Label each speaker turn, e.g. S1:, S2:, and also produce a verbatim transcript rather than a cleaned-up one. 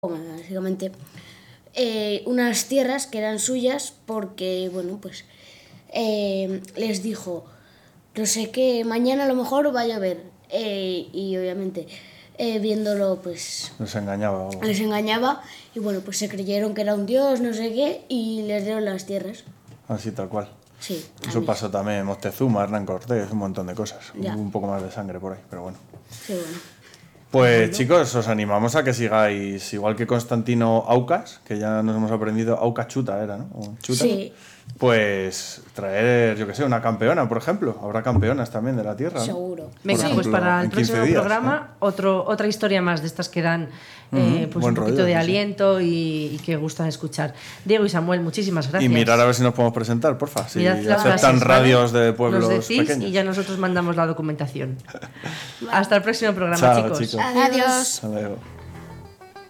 S1: básicamente eh, unas tierras que eran suyas porque, bueno, pues eh, les dijo, no sé qué, mañana a lo mejor va a llover eh, y obviamente eh, viéndolo pues
S2: les engañaba algo.
S1: les engañaba y bueno, pues se creyeron que era un dios, no sé qué, y les dieron las tierras.
S2: Así tal cual.
S1: Sí.
S2: Eso pasó también en Moctezuma, Hernán Cortés, un montón de cosas.
S1: Ya.
S2: Un poco más de sangre por ahí, pero bueno.
S1: Sí, bueno.
S2: Pues
S1: Bueno.
S2: chicos, os animamos a que sigáis, igual que Constantino Aucas, que ya nos hemos aprendido, Aucas Chuta era, ¿no? O Chuta.
S1: Sí.
S2: Pues traer, yo que sé, una campeona, por ejemplo. Habrá campeonas también de la Tierra, ¿no?
S1: Seguro.
S3: Venga,
S2: Por
S3: pues
S2: ejemplo,
S3: para el
S2: en quince
S3: próximo
S2: días,
S3: programa
S2: ¿eh?
S3: otro, otra historia más de estas que dan eh, pues
S2: buen
S3: un poquito
S2: rollo,
S3: de
S2: sí, sí.
S3: aliento y, y que gustan escuchar. Diego y Samuel, muchísimas gracias.
S2: Y mirar a ver si nos podemos presentar, porfa. Si
S3: Mirad las
S2: aceptan
S3: bases,
S2: radios
S3: ¿vale?
S2: de pueblos
S3: Nos decís
S2: pequeños.
S3: y ya nosotros mandamos la documentación. Hasta el próximo programa,
S2: Chao,
S3: chicos.
S2: chicos.
S1: Adiós.
S2: Hasta luego.